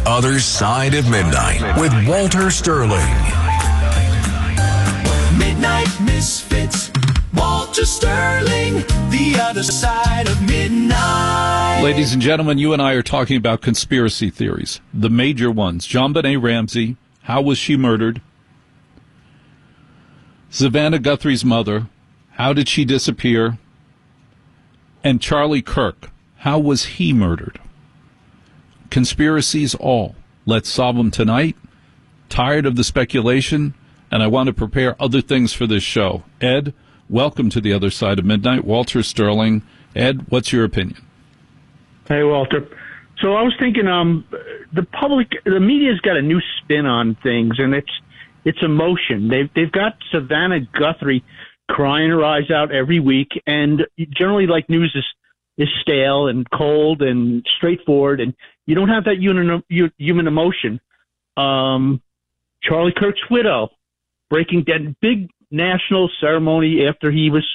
Other Side of Midnight with Walter Sterling. Midnight Misfits, Walter Sterling, The Other Side of Midnight. Ladies and gentlemen, you and I are talking about conspiracy theories, the major ones. JonBenét Ramsey, how was she murdered? Savannah Guthrie's mother, how did she disappear? And Charlie Kirk, how was he murdered? Conspiracies all. Let's solve them tonight. Tired of the speculation, and I want to prepare other things for this show. Ed, welcome to The Other Side of Midnight. Walter Sterling. Ed, what's your opinion? Hey, Walter. So I was thinking, the media's got a new spin on things, and it's emotion. They've got Savannah Guthrie crying her eyes out every week, and generally, like, news is stale and cold and straightforward, and you don't have that human emotion. Charlie Kirk's widow breaking dead, big national ceremony after he was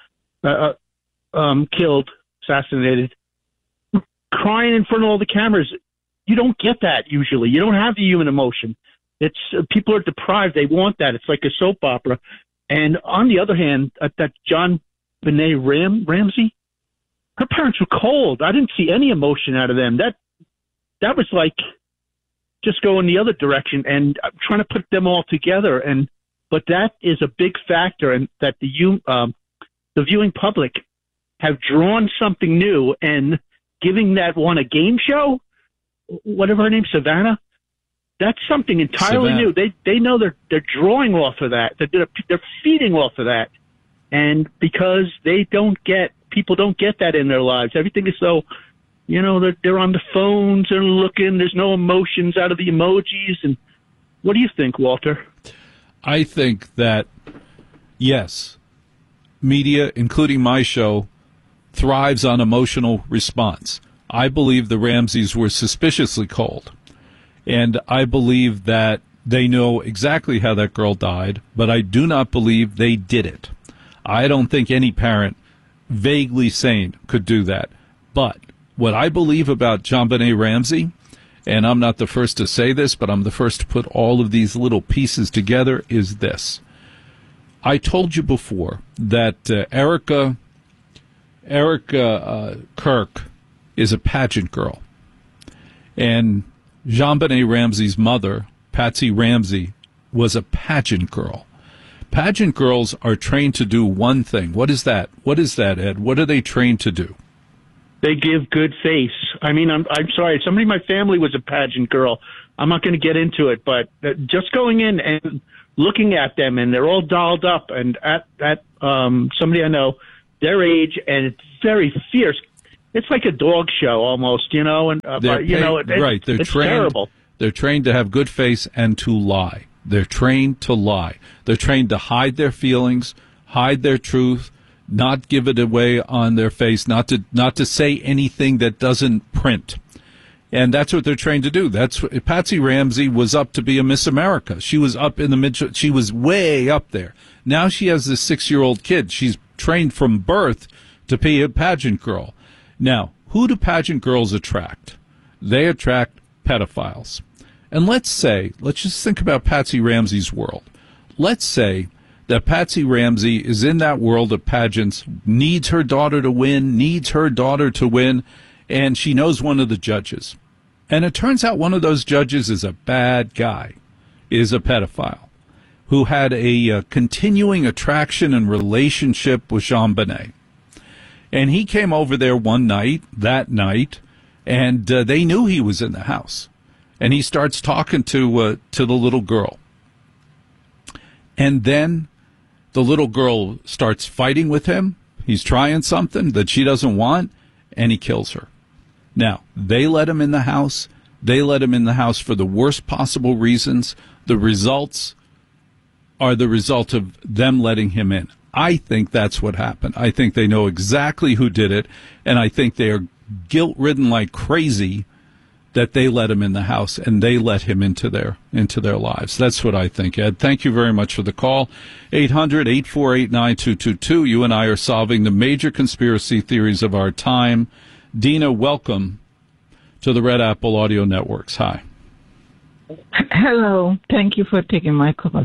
killed, assassinated, crying in front of all the cameras. You don't get that usually. You don't have the human emotion. It's people are deprived. They want that. It's like a soap opera. And on the other hand, that JonBenét Ramsey, her parents were cold. I didn't see any emotion out of them. That was like just going the other direction. And I'm trying to put them all together. But that is a big factor, and that the viewing public have drawn something new and giving that one a game show, whatever her name, Savannah. That's something entirely new. They know they're drawing off of that. They're feeding off of that, and because people don't get that in their lives. Everything is so, they're on the phones and looking. There's no emotions out of the emojis. And what do you think, Walter? I think that, yes, media, including my show, thrives on emotional response. I believe the Ramseys were suspiciously cold. And I believe that they know exactly how that girl died, but I do not believe they did it. I don't think any parent vaguely sane could do that. But what I believe about JonBenét Ramsey, and I'm not the first to say this, but I'm the first to put all of these little pieces together, is this. I told you before that Erica Kirk is a pageant girl. And JonBenét Ramsey's mother, Patsy Ramsey, was a pageant girl. Pageant girls are trained to do one thing. What is that? What is that, Ed? What are they trained to do? They give good face. I mean, I'm sorry. Somebody in my family was a pageant girl. I'm not going to get into it, but just going in and looking at them, and they're all dolled up, and at somebody I know, their age, and it's very fierce. It's like a dog show almost, and right. They're it's trained, terrible. They're trained to have good face and to lie. They're trained to lie. They're trained to hide their feelings, hide their truth, not give it away on their face, not to say anything that doesn't print. And that's what they're trained to do. Patsy Ramsey was up to be a Miss America. She was up in the she was way up there. Now she has this 6-year-old kid. She's trained from birth to be a pageant girl. Now, who do pageant girls attract? They attract pedophiles. And let's just think about Patsy Ramsey's world. Let's say that Patsy Ramsey is in that world of pageants, needs her daughter to win, and she knows one of the judges. And it turns out one of those judges is a bad guy, is a pedophile, who had a continuing attraction and relationship with JonBenét. And he came over there that night, and they knew he was in the house. And he starts talking to the little girl. And then the little girl starts fighting with him. He's trying something that she doesn't want, and he kills her. Now, they let him in the house. They let him in the house for the worst possible reasons. The results are the result of them letting him in. I think that's what happened. I think they know exactly who did it, and I think they are guilt-ridden like crazy that they let him in the house and they let him into their lives. That's what I think, Ed. Thank you very much for the call. 800-848-9222. You and I are solving the major conspiracy theories of our time. Dina, welcome to the Red Apple Audio Networks. Hi. Hello. Thank you for taking my call.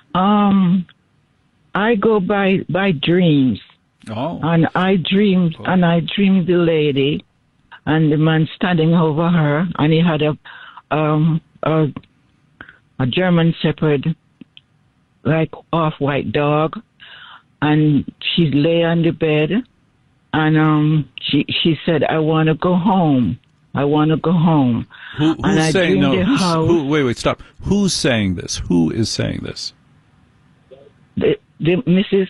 I go by dreams. Oh. And I dreamed the lady and the man standing over her, and he had a German Shepherd, like off-white dog, and she lay on the bed, and she said, "I want to go home. I want to go home." Who's saying no? Wait, stop. Who's saying this? Who is saying this? The Mrs.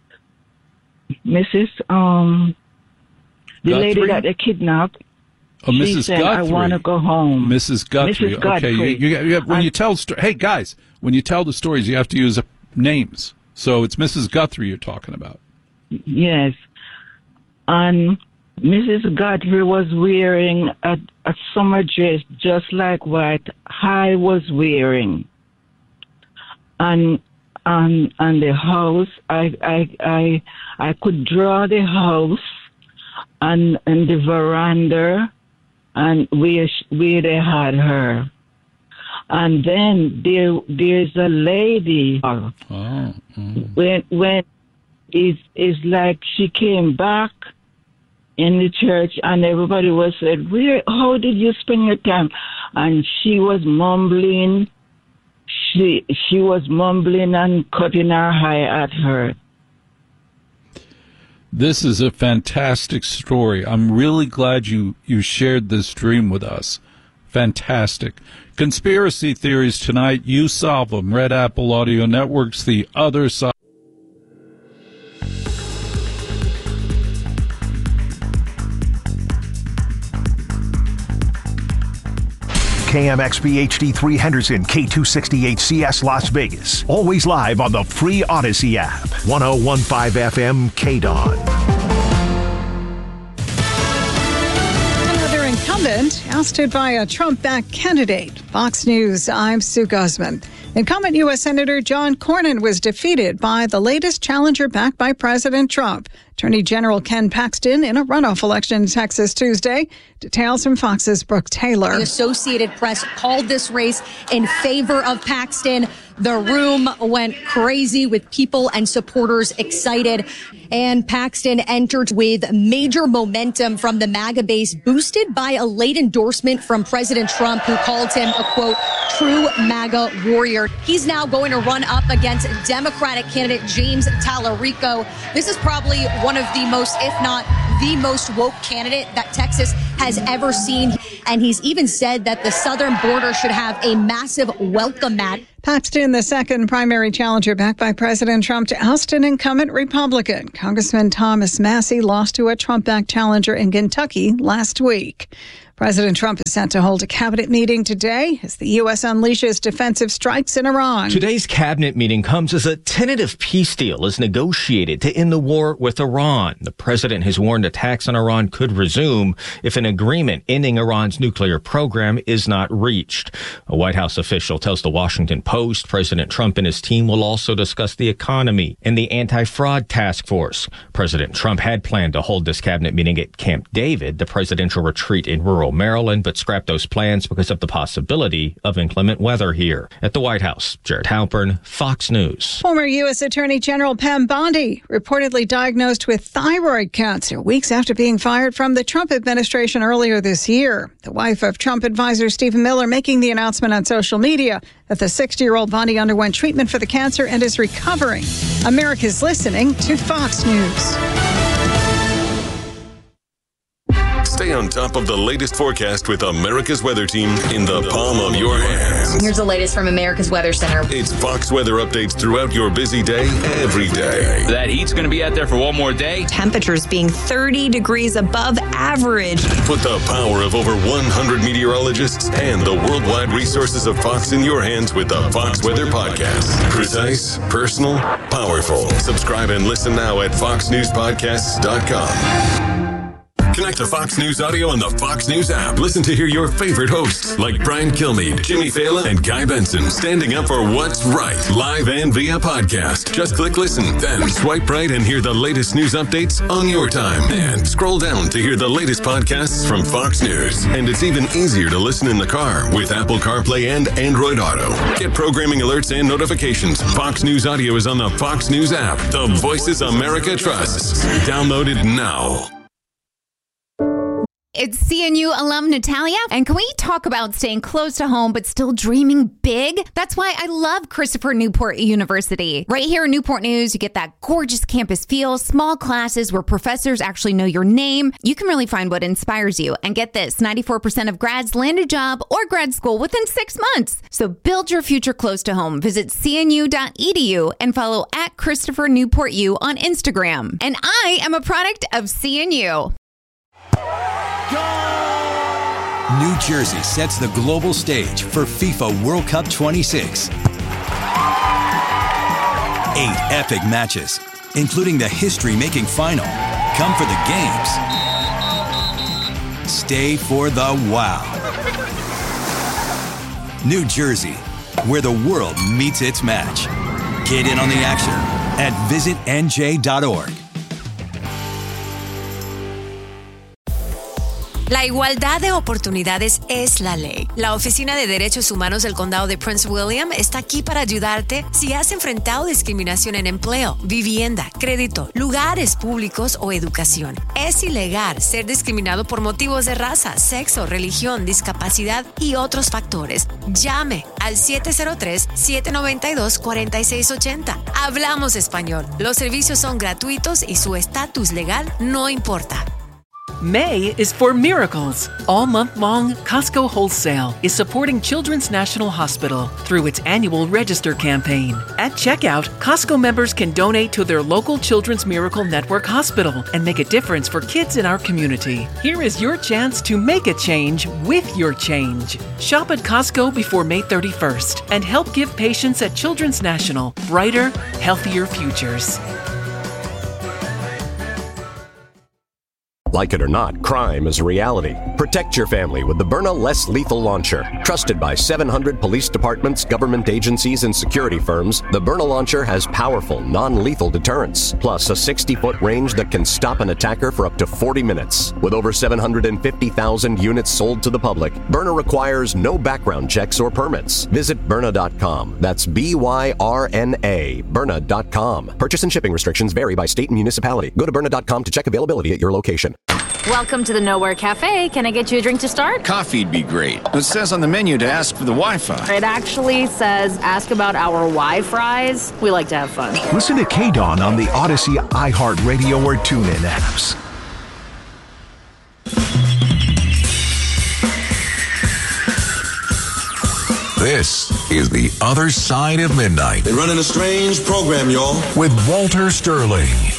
The lady Guthrie? that they kidnapped. Oh, she Mrs. said, Guthrie. I want to go home. Mrs. Guthrie. Mrs. Guthrie. Okay, you when you tell hey guys, when you tell the stories, you have to use names. So it's Mrs. Guthrie you're talking about. Yes, and Mrs. Guthrie was wearing a summer dress just like what I was wearing, and the house, I could draw the house and the veranda and where they had her. And then there's a lady. When it's like she came back in the church and everybody was said, how did you spend your time? And she was mumbling. She was mumbling and cutting her eye at her. This is a fantastic story. I'm really glad you shared this dream with us. Fantastic. Conspiracy theories tonight, you solve them. Red Apple Audio Network's The Other Side. KMXP HD3 Henderson, K268CS Las Vegas. Always live on the free Odyssey app. 1015 FM KDON. Another incumbent ousted by a Trump-backed candidate. Fox News, I'm Sue Guzman. Incumbent U.S. Senator John Cornyn was defeated by the latest challenger backed by President Trump. Attorney General Ken Paxton in a runoff election in Texas Tuesday. Details from Fox's Brooke Taylor. The Associated Press called this race in favor of Paxton. The room went crazy with people and supporters excited. And Paxton entered with major momentum from the MAGA base, boosted by a late endorsement from President Trump, who called him a, quote, true MAGA warrior. He's now going to run up against Democratic candidate James Tallarico. This is probably one of the most, if not the most woke candidate that Texas has ever seen. And he's even said that the southern border should have a massive welcome mat. Paxton, the second primary challenger backed by President Trump to oust an incumbent Republican. Congressman Thomas Massie lost to a Trump-backed challenger in Kentucky last week. President Trump is set to hold a cabinet meeting today as the U.S. unleashes defensive strikes in Iran. Today's cabinet meeting comes as a tentative peace deal is negotiated to end the war with Iran. The president has warned attacks on Iran could resume if an agreement ending Iran's nuclear program is not reached. A White House official tells the Washington Post President Trump and his team will also discuss the economy and the anti-fraud task force. President Trump had planned to hold this cabinet meeting at Camp David, the presidential retreat in rural Maryland, but scrapped those plans because of the possibility of inclement weather here. At the White House, Jared Halpern, Fox News. Former U.S. Attorney General Pam Bondi reportedly diagnosed with thyroid cancer weeks after being fired from the Trump administration earlier this year. The wife of Trump advisor Stephen Miller making the announcement on social media that the 60-year-old Bondi underwent treatment for the cancer and is recovering. America's listening to Fox News. Stay on top of the latest forecast with America's Weather Team in the palm of your hands. Here's the latest from America's Weather Center. It's Fox weather updates throughout your busy day, every day. That heat's going to be out there for one more day. Temperatures being 30 degrees above average. Put the power of over 100 meteorologists and the worldwide resources of Fox in your hands with the Fox Weather Podcast. Precise, personal, powerful. Subscribe and listen now at foxnewspodcasts.com. Connect to Fox News Audio on the Fox News app. Listen to hear your favorite hosts like Brian Kilmeade, Jimmy Fallon, and Guy Benson standing up for what's right, live and via podcast. Just click listen, then swipe right and hear the latest news updates on your time. And scroll down to hear the latest podcasts from Fox News. And it's even easier to listen in the car with Apple CarPlay and Android Auto. Get programming alerts and notifications. Fox News Audio is on the Fox News app. The Voices America trusts. Download it now. It's CNU alum Natalia, and can we talk about staying close to home but still dreaming big? That's why I love Christopher Newport University. Right here in Newport News, you get that gorgeous campus feel, small classes where professors actually know your name. You can really find what inspires you. And get this, 94% of grads land a job or grad school within 6 months. So build your future close to home. Visit cnu.edu and follow at Christopher Newport U on Instagram. And I am a product of CNU. New Jersey sets the global stage for FIFA World Cup 26. 8 epic matches, including the history-making final. Come for the games. Stay for the wow. New Jersey, where the world meets its match. Get in on the action at visitnj.org. La igualdad de oportunidades es la ley. La Oficina de Derechos Humanos del Condado de Prince William está aquí para ayudarte si has enfrentado discriminación en empleo, vivienda, crédito, lugares públicos o educación. Es ilegal ser discriminado por motivos de raza, sexo, religión, discapacidad y otros factores. Llame al 703-792-4680. Hablamos español. Los servicios son gratuitos y su estatus legal no importa. May is for miracles. All month long, Costco Wholesale is supporting Children's National Hospital through its annual Register campaign. At checkout, Costco members can donate to their local Children's Miracle Network hospital and make a difference for kids in our community. Here is your chance to make a change with your change. Shop at Costco before May 31st and help give patients at Children's National brighter, healthier futures. Like it or not, crime is a reality. Protect your family with the Byrna Less Lethal Launcher. Trusted by 700 police departments, government agencies, and security firms, the Byrna Launcher has powerful, non-lethal deterrence, plus a 60-foot range that can stop an attacker for up to 40 minutes. With over 750,000 units sold to the public, Byrna requires no background checks or permits. Visit Byrna.com. That's B-Y-R-N-A, Byrna.com. Purchase and shipping restrictions vary by state and municipality. Go to Byrna.com to check availability at your location. Welcome to the Nowhere Cafe. Can I get you a drink to start? Coffee'd be great. It says on the menu to ask for the Wi-Fi. It actually says ask about our Wi-Fries. We like to have fun. Listen to K-Dawn on the Odyssey, iHeartRadio, or TuneIn apps. This is The Other Side of Midnight. They're running a strange program, y'all. With Walter Sterling.